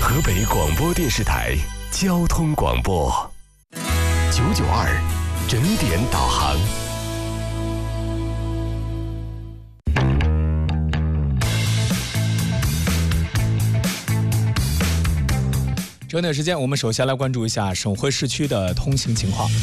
河北广播电视台交通广播992整点导航。 整点时间，我们首先来关注一下省会市区的通行情况。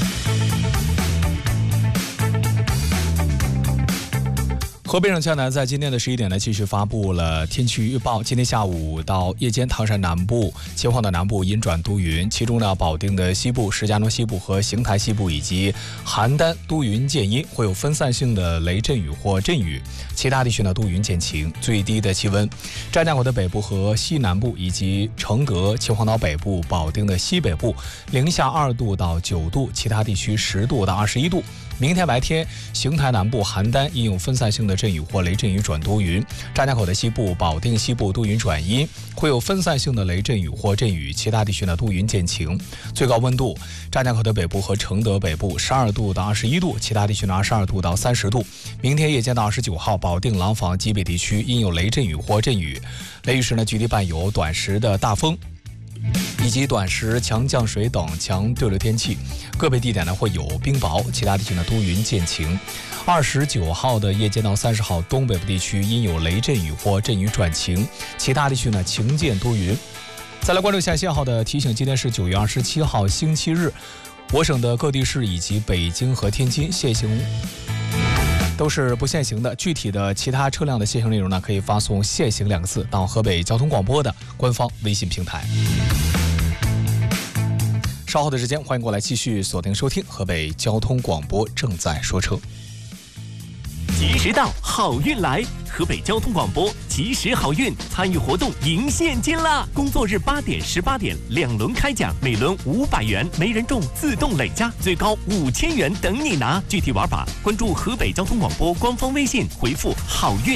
河北省气象台在今天的11点呢，继续发布了天气预报。今天下午到夜间，唐山南部、秦皇岛南部阴转多云，其中呢，保定的西部、石家庄西部和邢台西部以及邯郸多云见阴，会有分散性的雷阵雨或阵雨。其他地区呢，多云见晴。最低的气温，张家口的北部和西南部，以及承德、秦皇岛北部、保定的西北部，零下2度到9度，其他地区10度到21度。明天白天，邢台南部、邯郸应有分散性的阵雨或雷阵雨转多云，张家口的西部、保定西部多云转阴，会有分散性的雷阵雨或阵雨，其他地区呢多云见晴。最高温度，张家口的北部和承德北部12度到21度，其他地区呢22度到30度。明天夜间到29号，保定、廊坊、吉北地区应有雷阵雨或阵雨，雷雨时呢局地伴有短时的大风以及短时强降水等强对流天气，个别地点呢会有冰雹，其他地区呢多云见晴。29号的夜间到30号，东北部地区应有雷阵雨或阵雨转晴，其他地区呢晴间多云。再来关注一下限号的提醒，今天是9月27号星期日，我省的各地市以及北京和天津限行都是不限行的。具体的其他车辆的限行内容呢，可以发送限行2个字到河北交通广播的官方微信平台。稍后的时间，欢迎过来继续锁定收听河北交通广播正在说车。 及时到，好运来！河北交通广播及时好运参与活动赢现金啦！工作日8点、18点2轮开奖，每轮500元，没人中自动累加，最高5000元等你拿。具体玩法，关注河北交通广播官方微信，回复好运。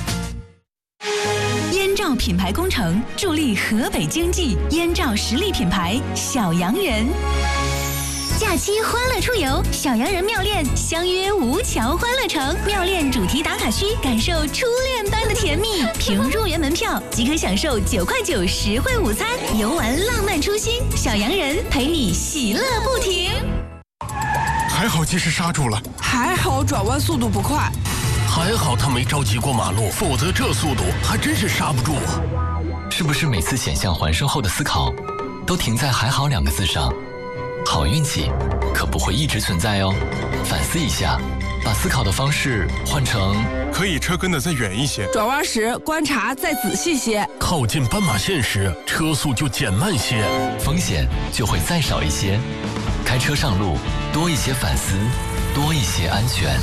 燕赵品牌工程助力河北经济，燕赵实力品牌小洋人。假期欢乐出游，小洋人妙恋相约吴桥欢乐城，妙恋主题打卡区，感受初恋般的甜蜜。凭入园门票即可享受9块9实惠午餐，游玩浪漫初心，小洋人陪你喜乐不停。 还好及时刹住了， 还好转弯速度不快， 还好他没着急过马路，否则这速度还真是刹不住啊！ 是不是每次险象环生后的思考，都停在还好2个字上？好运气可不会一直存在哦，反思一下，把思考的方式换成可以车跟得再远一些， 转弯时观察再仔细些， 靠近斑马线时车速就减慢些， 风险就会再少一些。开车上路多一些反思，多一些安全。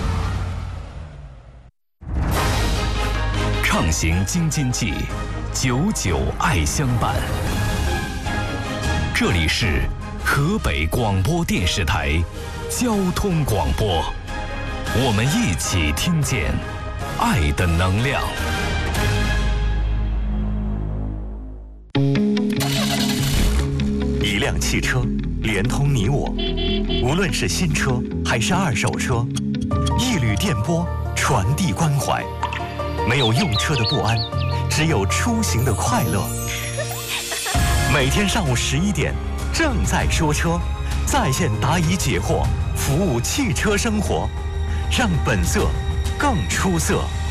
畅行京津冀，99爱相伴。这里是河北广播电视台交通广播，我们一起听见爱的能量。 一辆汽车连通你我，无论是新车还是二手车，一缕电波传递关怀。没有用车的不安，只有出行的快乐。每天上午11点，正在说车，在线答疑解惑，服务汽车生活，让本色更出色。